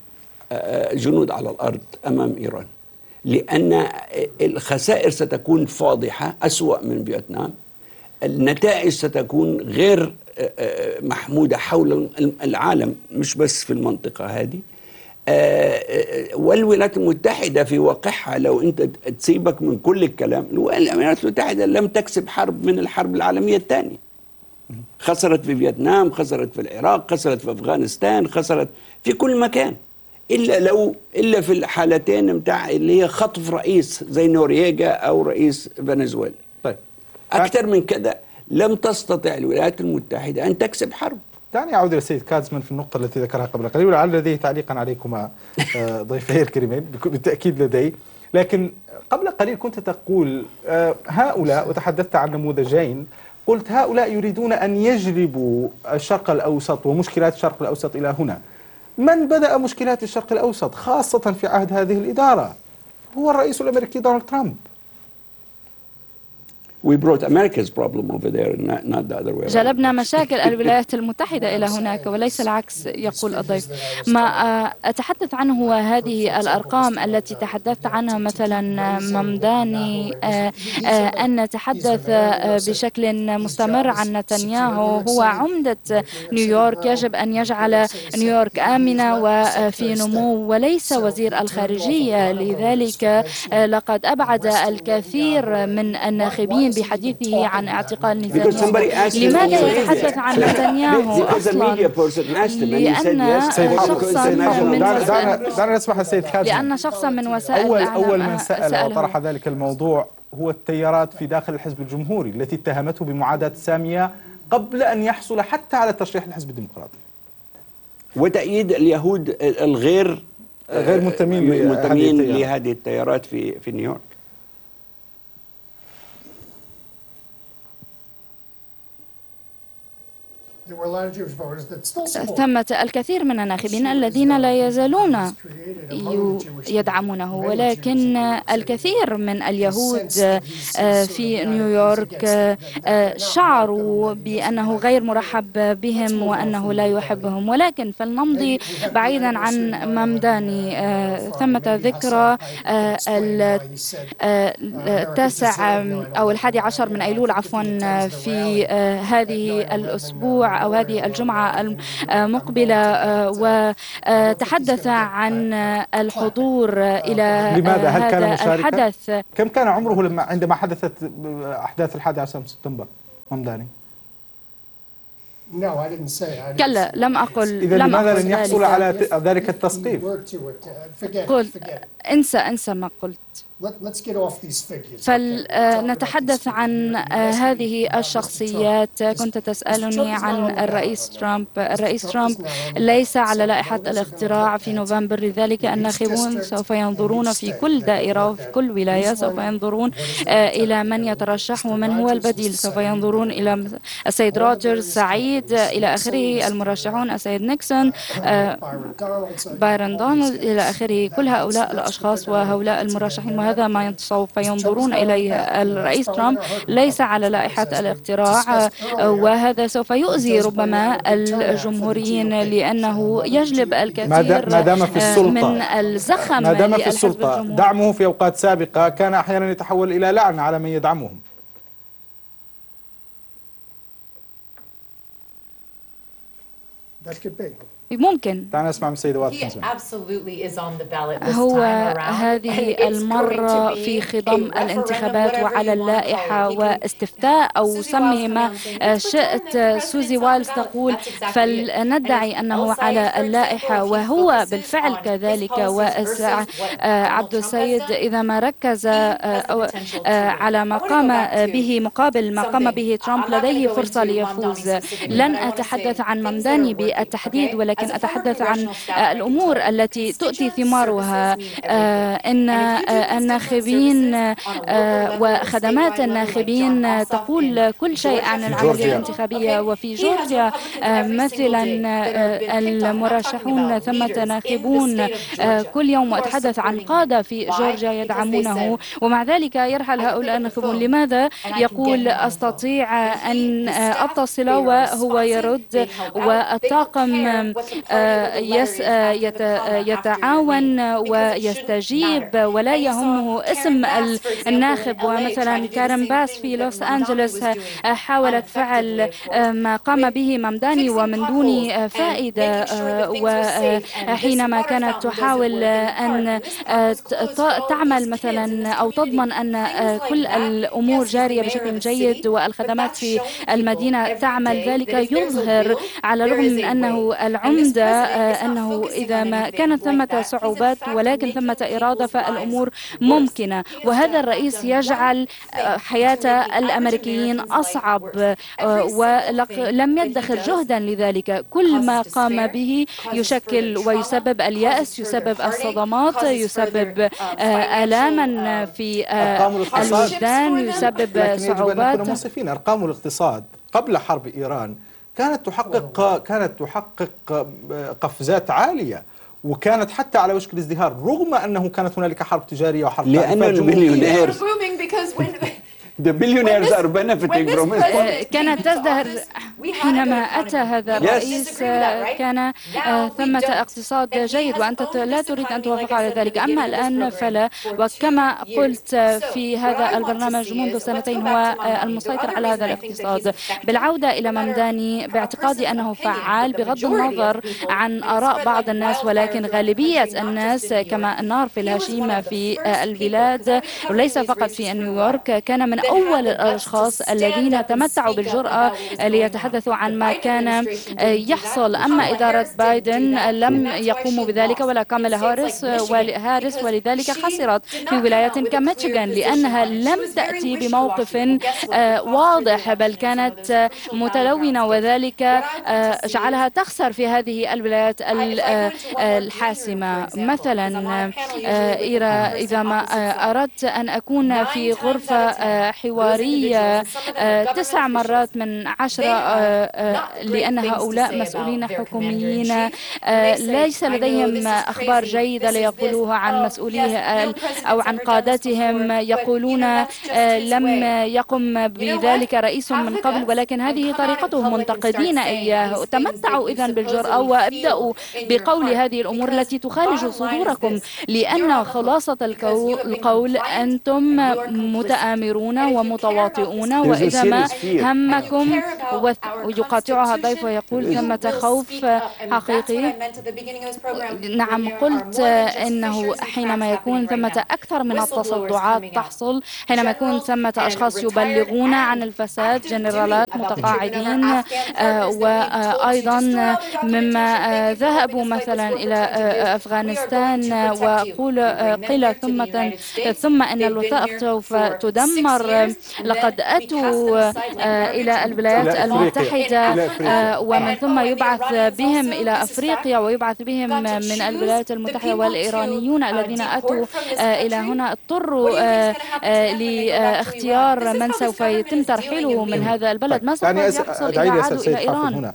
جنود على الأرض أمام إيران، لأن الخسائر ستكون فاضحة أسوأ من فيتنام. النتائج ستكون غير محمودة حول العالم مش بس في المنطقة هذه. والولايات المتحدة في واقعها لو أنت تسيبك من كل الكلام، الولايات المتحدة لم تكسب حرب من الحرب العالمية الثانية. خسرت في فيتنام، خسرت في العراق، خسرت في أفغانستان، خسرت في كل مكان، إلا لو إلا في الحالتين متاع اللي هي خطف رئيس زي نورييغا أو رئيس فنزويلا. طيب أكثر من كذا لم تستطع الولايات المتحدة أن تكسب حرب. دعني أعود إلى السيد كاتزمان في النقطة التي ذكرها قبل قليل، ولعل لديه تعليقا عليكما ضيفي الكريمين بالتأكيد لدي. لكن قبل قليل كنت تقول هؤلاء، وتحدثت عن نموذجين، قلت هؤلاء يريدون أن يجلبوا الشرق الأوسط ومشكلات الشرق الأوسط إلى هنا. من بدأ مشكلات الشرق الأوسط خاصة في عهد هذه الإدارة هو الرئيس الأمريكي دونالد ترامب. We brought America's problem over there, not, not the other way. جلبنا مشاكل الولايات المتحدة إلى هناك وليس العكس، يقول الضيف. ما أتحدث عنه هو هذه الأرقام التي تحدثت عنها، مثلا ممداني أن نتحدث بشكل مستمر عن نتنياهو هو عمدة نيويورك، يجب أن يجعل نيويورك آمنة وفي نمو وليس وزير الخارجية. لذلك لقد أبعد الكثير من الناخبين بحديثه عن اعتقال نتنياهو. لماذا يتحدث عن نتنياهو أصلا؟ لأن شخصا من لأن شخصا من وسائل أول الإعلام أول من سأل وطرح ذلك الموضوع هو التيارات في داخل الحزب الجمهوري التي اتهمته بمعاداة سامية قبل أن يحصل حتى على ترشيح الحزب الديمقراطي، وتأييد اليهود الغير غير منتمين منتمين لهذه التيارات في في نيويورك. ثمة الكثير من الناخبين الذين لا يزالون يدعمونه، ولكن الكثير من اليهود في نيويورك شعروا بأنه غير مرحب بهم وأنه لا يحبهم. ولكن فلنمضي بعيدا عن ممداني. ثمة ذكرى التاسع أو الحادي عشر من أيلول عفوا في هذه الأسبوع أو هذه الجمعة المقبلة، وتحدث عن الحضور إلى لماذا؟ هل كان هذا الحدث. كم كان عمره لما عندما حدثت أحداث الحادي عشر من سبتمبر ممداني؟ كلا، لم أقل. إذا لماذا لن يحصل على ذلك التسقيف؟ قلت انسى انسى ما قلت. فلنتحدث عن هذه الشخصيات. كنت تسألني عن الرئيس ترامب. الرئيس ترامب ليس على لائحة الاقتراع في نوفمبر، لذلك الناخبون سوف ينظرون في كل دائرة وفي كل ولاية، سوف ينظرون إلى من يترشح ومن هو البديل. سوف ينظرون إلى السيد روجرز، سعيد إلى آخره، المرشحون السيد نيكسون، بايرن دونالد إلى آخره. كل هؤلاء الأشخاص وهؤلاء المرشحين، وهذا ما سوف ينظرون إليه. الرئيس ترامب ليس على لائحة الاقتراع، وهذا سوف يؤذي ربما الجمهوريين لأنه يجلب الكثير ما دام في السلطة من الزخم. ما دام في السلطة، دعمه في أوقات سابقة كان أحيانا يتحول إلى لعنة على من يدعمهم. ممكن. تعال نسمع من السيدة واتكنز. هو هذه المرة في خضم الانتخابات وعلى اللائحة واستفتاء أو سميه ما شئت. سوزي وايلز تقول فلندعي أنه على اللائحة، وهو بالفعل كذلك. وعبد السيد إذا ما ركز على ما قام به مقابل ما قام به ترامب لديه فرصة ليفوز. لن أتحدث عن ممداني بالتحديد، ولكن لكن أتحدث عن الأمور التي تؤتي ثمارها. إن الناخبين وخدمات الناخبين تقول كل شيء عن العملية الانتخابية. وفي جورجيا مثلا المرشحون ثمة ناخبون كل يوم، وأتحدث عن قادة في جورجيا يدعمونه، ومع ذلك يرحل هؤلاء الناخبون. لماذا؟ يقول أستطيع أن أتصل وهو يرد، والطاقم يتعاون ويستجيب ولا يهمه اسم الناخب. ومثلا كارين باس في لوس أنجلوس حاولت فعل ما قام به ممداني ومن دون فائدة، وحينما كانت تحاول أن تعمل مثلا أو تضمن أن كل الأمور جارية بشكل جيد والخدمات في المدينة تعمل، ذلك يظهر على الرغم من أنه العمدة أنه إذا ما كانت ثمة صعوبات ولكن ثمة إرادة فالأمور ممكنة. وهذا الرئيس يجعل حياة الأمريكيين أصعب ولم يدخر جهدا لذلك. كل ما قام به يشكل ويسبب اليأس، يسبب الصدمات، يسبب آلاما في الوجدان، يسبب صعوبات. كنا منصفين. أرقام الاقتصاد قبل حرب إيران كانت تحقق كانت تحقق قفزات عالية، وكانت حتى على وشك الازدهار رغم أنه كانت هنالك حرب تجارية وحرب لأن المليونير The billionaires are benefiting from it. كانت تزدهر حينما أتى هذا الرئيس. كان ثمة اقتصاد جيد وأنت لا تريد أن توافق على ذلك. أما الآن فلا. وكما قلت في هذا البرنامج منذ سنتين هو المسيطر على هذا الاقتصاد. بالعودة إلى ممداني، باعتقادي أنه فعال بغض النظر عن آراء بعض الناس، ولكن غالبية الناس كما النار في الهشيم في البلاد وليس فقط في نيويورك كان من أول الأشخاص الذين تمتعوا بالجرأة ليتحدث يتحدثوا عن ما كان يحصل. أما إدارة بايدن لم يقوموا بذلك ولا كاميلا هاريس هاريس ولذلك خسرت في ولايات كميشيغان، لأنها لم تأتي بموقف واضح بل كانت متلونة، وذلك جعلها تخسر في هذه الولايات الحاسمة. مثلا إذا ما أردت أن أكون في غرفة حوارية تسع مرات من عشرة لأن هؤلاء مسؤولين حكوميين ليس لديهم أخبار جيدة ليقولوها عن مسؤوليه أو عن قادتهم، يقولون لم يقم بذلك رئيس من قبل، ولكن هذه طريقتهم، منتقدين إياه. تمتعوا إذن بالجرأة وابدأوا بقول هذه الأمور التي تخالج صدوركم، لأن خلاصة القول أنتم متآمرون ومتواطئون، وإذا ما همكم ويقاطعها الضيف ويقول ثمة خوف حقيقي. نعم، قلت إنه حينما يكون ثمة أكثر من التصدعات تحصل، حينما يكون ثمة أشخاص يبلغون عن الفساد، جنرالات متقاعدين، وأيضا مما ذهبوا مثلا إلى أفغانستان وقول قيل ثم ثم أن الوثائق سوف تدمر. لقد أتوا إلى الولايات المتحدة ومن ثم يبعث بهم إلى أفريقيا ويبعث بهم من الولايات المتحدة، والإيرانيون الذين أتوا إلى هنا اضطروا لاختيار من سوف يتم ترحيله من هذا البلد. ما سوف يحصل إذا عادوا إلى إيران؟ هنا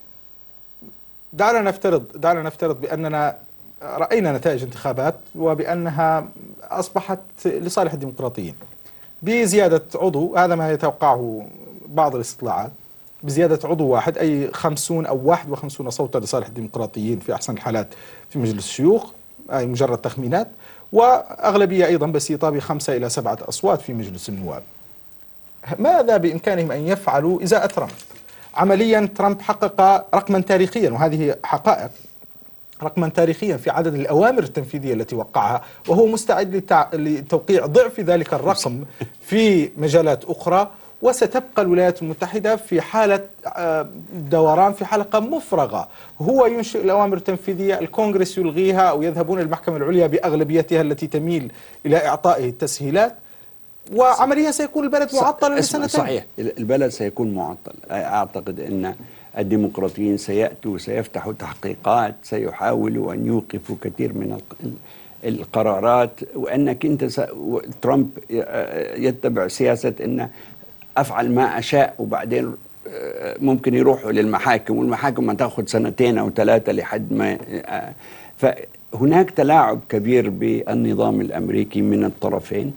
دعنا نفترض دعنا نفترض بأننا رأينا نتائج انتخابات وبأنها أصبحت لصالح الديمقراطيين بزيادة عضو، هذا ما يتوقعه بعض الاستطلاعات، بزيادة عضو واحد، أي خمسون أو واحد وخمسون صوتا لصالح الديمقراطيين في أحسن الحالات في مجلس الشيوخ، أي مجرد تخمينات، وأغلبية أيضا بسيطة بخمسة إلى سبعة أصوات في مجلس النواب. ماذا بإمكانهم أن يفعلوا إزاء ترامب؟ عمليا ترامب حقق رقما تاريخيا، وهذه حقائق، رقما تاريخيا في عدد الأوامر التنفيذية التي وقعها، وهو مستعد لتوقيع ضعف ذلك الرقم في مجالات أخرى. وستبقى الولايات المتحدة في حالة دوران في حلقة مفرغة، هو ينشئ الأوامر التنفيذية، الكونغرس يلغيها أو يذهبون المحكمة العليا بأغلبيتها التي تميل إلى إعطائه التسهيلات، وعمليا سيكون البلد معطلا لسنتين. صحيح، البلد سيكون معطل. أعتقد أن الديمقراطيين سيأتوا سيفتحوا تحقيقات، سيحاولوا أن يوقفوا كثير من القرارات، وأنك أنت س... ترامب يتبع سياسة أن أفعل ما أشاء، وبعدين ممكن يروحوا للمحاكم، والمحاكم ما تأخذ سنتين أو ثلاثة لحد ما. فهناك تلاعب كبير بالنظام الأمريكي من الطرفين.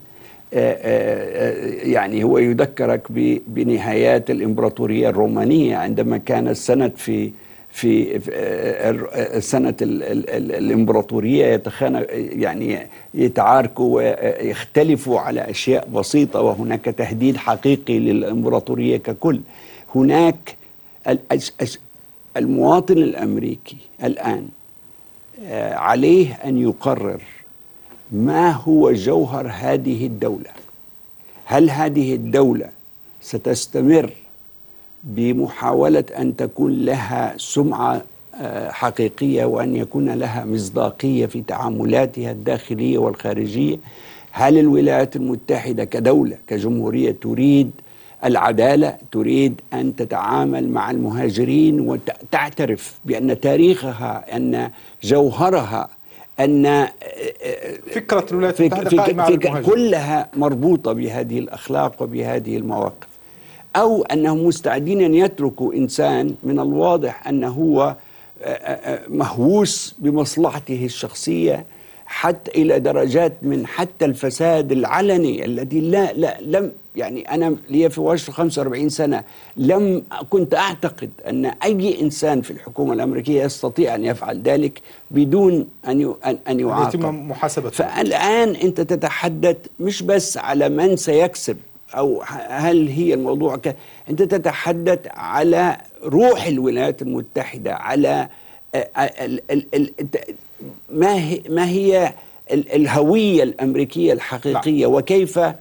يعني هو يذكرك بنهايات الإمبراطورية الرومانية، عندما كان السند في في سنة الإمبراطورية يتخانق، يعني يتعاركوا ويختلفوا على أشياء بسيطة، وهناك تهديد حقيقي للإمبراطورية ككل. هناك المواطن الأمريكي الآن عليه أن يقرر ما هو جوهر هذه الدولة. هل هذه الدولة ستستمر بمحاولة أن تكون لها سمعة حقيقية وأن يكون لها مصداقية في تعاملاتها الداخلية والخارجية؟ هل الولايات المتحدة كدولة كجمهورية تريد العدالة، تريد أن تتعامل مع المهاجرين وتعترف بأن تاريخها، أن جوهرها، أن فكرة الولايات المتحدة قائمة على المهاجرين كلها مربوطة بهذه الأخلاق وبهذه المواقف؟ أو أنهم مستعدين أن يتركوا إنسان من الواضح أنه هو مهووس بمصلحته الشخصية حتى إلى درجات من حتى الفساد العلني الذي لا لا لم يعني أنا لي في واشنطن خمسة وأربعين سنة، لم كنت أعتقد أن أي إنسان في الحكومة الأمريكية يستطيع أن يفعل ذلك بدون أن أن يعاقب. يتم محاسبته. فالآن أنت تتحدث مش بس على من سيكسب أو هل هي الموضوع ك... أنت تتحدث على روح الولايات المتحدة، على ال... ال... ال... ما هي ما هي الهوية الأمريكية الحقيقية، وكيف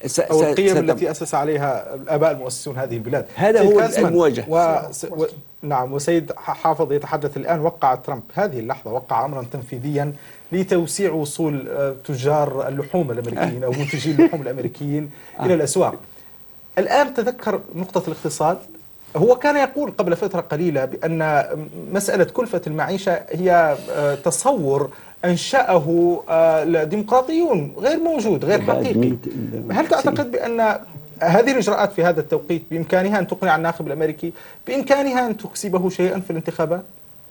أو القيم التي أسس عليها الآباء المؤسسون هذه البلاد. هذا هو المواجهة. و... و... نعم، وسيد حافظ يتحدث الآن. وقع ترامب هذه اللحظة وقع أمرا تنفيذيا لتوسيع وصول تجار اللحوم الأمريكيين أو منتجي اللحوم الأمريكيين إلى الأسواق. الآن تذكر نقطة الاقتصاد، هو كان يقول قبل فترة قليلة بأن مسألة كلفة المعيشة هي تصور أنشأه الديمقراطيون غير موجود، غير حقيقي. هل تعتقد بأن هذه الإجراءات في هذا التوقيت بإمكانها أن تقنع الناخب الأمريكي، بإمكانها أن تكسبه شيئا في الانتخابات؟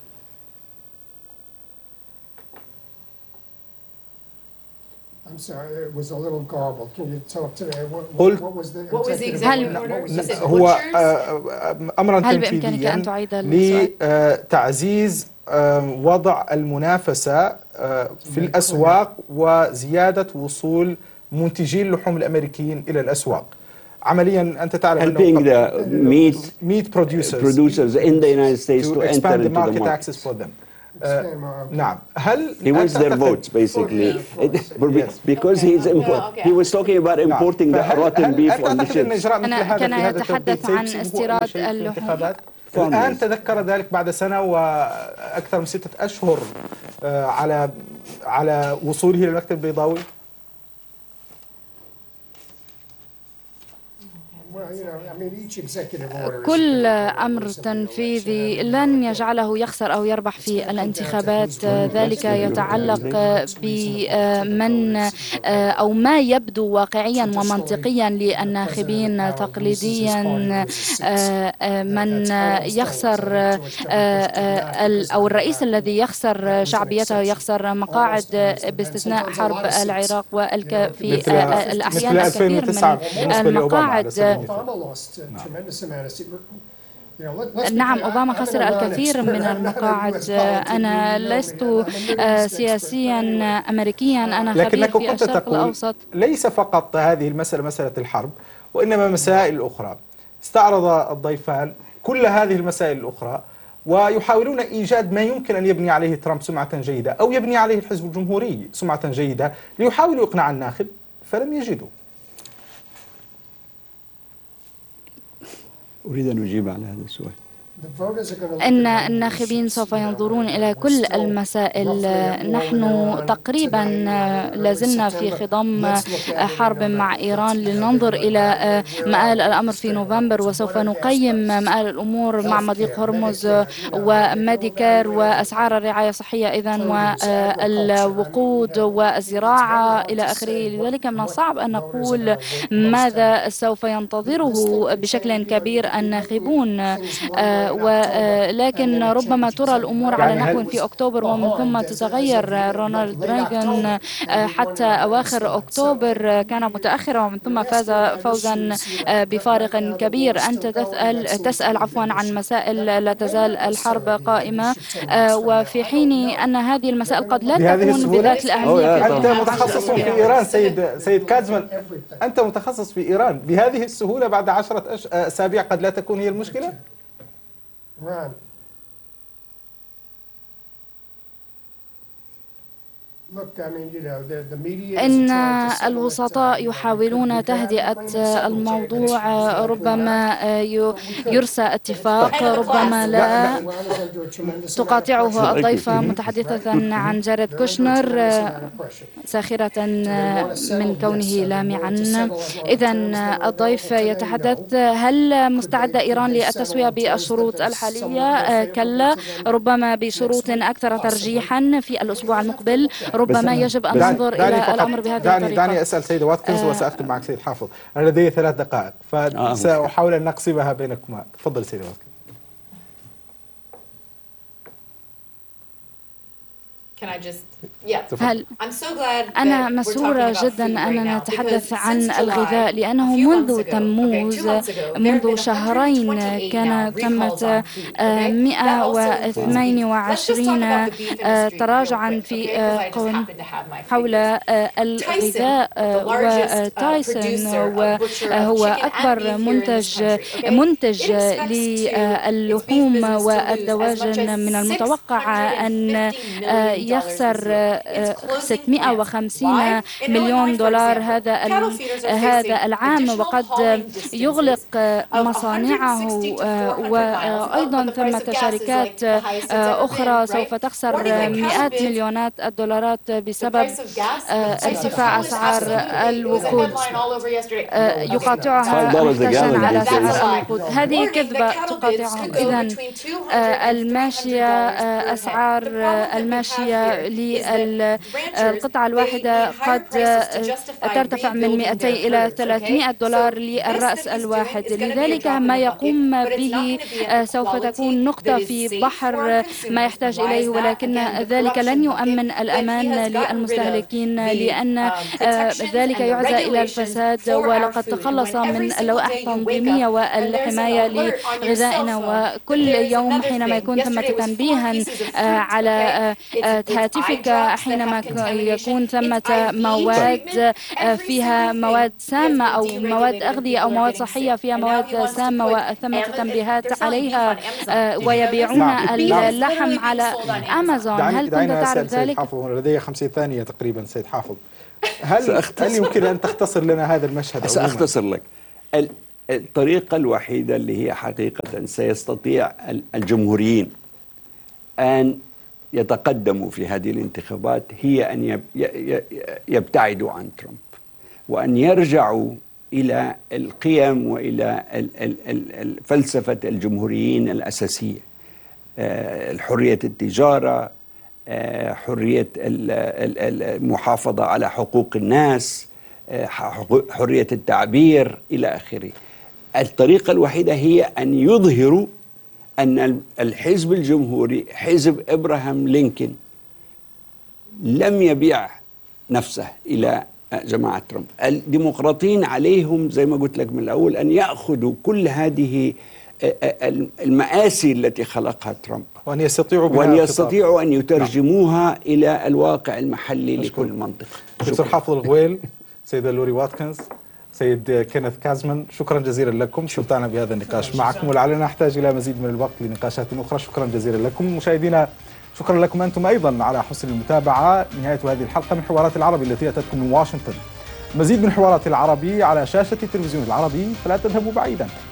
I'm sorry, it was a little garbled. Can you talk to me? What, قلت what was the What was the executive executive order? order? هو Butchers? أمرا هل بإمكانك أن تنفيذيا تعيد السؤال؟ لتعزيز وضع المنافسة في الأسواق وزيادة وصول منتجي اللحوم الأمريكيين إلى الأسواق. عمليا أنت تعرف helping the meat meat producers, producers in the United States to to enter expand the into the market market. access for them. Expand market. نعم. هل He wants their تعتقد- votes basically Yes. because Okay. he's import. Okay. He was talking about نعم. importing the فهل- rotten هل- beef هل on the تعتقد أن ships. إجراء مثل كان- هذا كان في هذا يتحدث التوقيت عن سيكسبه استيراد أي شيء في اللحوم. الانتخابات؟ Farmers. الآن تذكر ذلك بعد سنة وأكثر من ستة أشهر آه، على على وصوله إلى المكتب البيضاوي. Well, you know, I mean, each executive order is كل different. أمر تنفيذي لن يجعله يخسر أو يربح في الانتخابات. ذلك يتعلق بمن أو ما يبدو واقعيا ومنطقيا للناخبين تقليديا. من يخسر أو الرئيس الذي يخسر شعبيته يخسر مقاعد باستثناء حرب العراق والكافي مثل- الأحيان مثل الكثير ألفين وتسعة من بالنسبة لأوباما على المقاعد. سبيل المثال. Obama lost a tremendous amount of seats. You know, let- let's be نعم، clear, أوباما I'm an خسر Iran الكثير expert. من I'm not a المقاعد. U S politician. أنا You know me. لست I'm a Middle آه، East expert. سياسيا But anyway, أمريكيا، أنا خبير لكنك في كنت الشرق تقول الأوسط. ليس فقط هذه المسألة مسألة الحرب، وإنما مسائل أخرى. استعرض الضيفان كل هذه المسائل الأخرى ويحاولون إيجاد ما يمكن أن يبني عليه ترامب سمعة جيدة أو يبني عليه الحزب الجمهوري سمعة جيدة ليحاولوا يقنع الناخب، فلم يجدوا. أريد أن أجيب على هذا السؤال. the voters are gonna look أن at the الناخبين issues. سوف You know, ينظرون we're إلى كل still المسائل. roughly at war نحن with Iran تقريبا today, early لازلنا في September. خضم Let's look at it in حرب مع November. إيران. Let's لننظر have a إلى look at where مآل are we الأمر في staying. نوفمبر، So وسوف what are gas نقيم prices? مآل الأمور مع مضيق Healthcare, هرمز Medicare, you know, وميديكير they're all وأسعار الرعاية الصحية إذا والوقود والزراعة إلى آخره. لذلك من الصعب أن نقول ماذا سوف ينتظره بشكل كبير الناخبون، آه، ولكن ربما ترى الأمور على يعني هل- نحو في أكتوبر ومن ثم تتغير. رونالد ريغان آه، حتى أواخر أكتوبر كان متأخرا ومن ثم فاز فوزا آه، بفارق كبير. أنت تسأل تسأل عفوا عن مسائل لا تزال الحرب قائمة، آه، وفي حين أن هذه المسائل قد لا بهذه تكون السهولة؟ بذات الأهمية في أنت الخارج متخصص في الأمريكي. إيران سيد سيد كازمان، أنت متخصص في إيران. بهذه السهولة بعد عشرة أش- أسابيع قد لا تكون هي المشكلة؟ Ron. Look, I mean, you know, the, the media is إن trying to settle it, uh, الوسطاء you know, يحاولون we could- we could have تهدئة plain and simple الموضوع. terms. ربما ي- يرسى اتفاق، ربما لا. Iran is under a tremendous amount of تقاطعه pressure. الضيفة متحدثة عن جاريد They're under a كوشنر tremendous amount of pressure. ساخرة من كونه لامعا. إذا الضيف يتحدث: هل مستعدة إيران للتسوية بالشروط الحالية؟ كلا، ربما بشروط أكثر ترجيحا في الأسبوع المقبل. ربما يجب أن دعني- ننظر دعني إلى فقط- الأمر بهذه دعني الطريقة. دعني أسأل سيدة واتكنز وسأختم معك سيد حافظ. أنا لدي ثلاث دقائق فسأحاول أن نقسمها بينكما. تفضل سيدة واتكنز. Can I just, yeah. هل I'm so glad أنا that we're مسرورة talking about جدا food right أننا now, نتحدث because عن since July, الغذاء، لأنه a few منذ months ago, okay, تموز two months ago, there have منذ been شهرين one hundred twenty-eight كان now تمت recalls on food, okay? That also includes beef. Let's just talk about the beef industry real تراجعا quick, في okay? Because I just قوانين happen to have my حول figures. الغذاء. the largest, uh, وتايسون producer of butcher of هو chicken and أكبر beef here in this منتج country, okay? منتج It expects to its beef للحوم business to lose as much والدواجن as من المتوقع أن six hundred fifty million يخسر ستمائة وخمسين مليون دولار هذا هذا العام، وقد يغلق مصانعه، وأيضا ثمة شركات أخرى سوف تخسر مئات مليونات الدولارات بسبب ارتفاع أسعار الوقود يقاطعها محتجا على سعر الوقود. هذه كذبة تقاطعهم. إذن الماشية أسعار الماشية للقطعة الواحدة قد ترتفع من مئتين إلى ثلاثمائة دولار للرأس الواحد. لذلك ما يقوم به سوف تكون نقطة في بحر ما يحتاج إليه، ولكن ذلك لن يؤمن الأمان للمستهلكين، لأن ذلك يعزى إلى الفساد. ولقد تخلص من اللوائح التنظيمية والحماية لغذائنا، وكل يوم حينما يكون ثمة تنبيها على هاتفك حينما يكون ثمة مواد فيها مواد سامة أو مواد أغذية أو مواد صحية فيها مواد سامة وثمة تنبيهات عليها، ويبيعون اللحم على أمازون. هل كنت تعرف ذلك؟ لدي خمسين ثانية تقريبا سيد حافظ. هل هل يمكن أن تختصر لنا هذا المشهد؟ سأختصر لك. الطريقة الوحيدة اللي هي حقيقة سيستطيع الجمهوريين أن يتقدموا في هذه الانتخابات هي أن يبتعدوا عن ترامب، وأن يرجعوا إلى القيم وإلى فلسفة الجمهوريين الأساسية: حرية التجارة، حرية المحافظة على حقوق الناس، حرية التعبير إلى آخره. الطريقة الوحيدة هي أن يظهروا أن الحزب الجمهوري حزب إبراهام لينكولن لم يبيع نفسه إلى جماعة ترامب. الديمقراطيين عليهم زي ما قلت لك من الأول أن يأخذوا كل هذه المآسي التي خلقها ترامب، وأن يستطيعوا وأن يستطيعوا أن يترجموها نعم. إلى الواقع المحلي أشكر. لكل منطقة. دكتور حافظ الغويل، سيدة لوري واتكنز، سيد كينيث كازمان، شكرا جزيلا لكم. استمتعنا بهذا النقاش معكم، ولعلنا نحتاج إلى مزيد من الوقت لنقاشات أخرى. شكرا جزيلا لكم مشاهدينا، شكرا لكم أنتم أيضا على حسن المتابعة. نهاية هذه الحلقة من حوارات العربي التي أتتكم من واشنطن. مزيد من حوارات العربي على شاشة التلفزيون العربي، فلا تذهبوا بعيدا.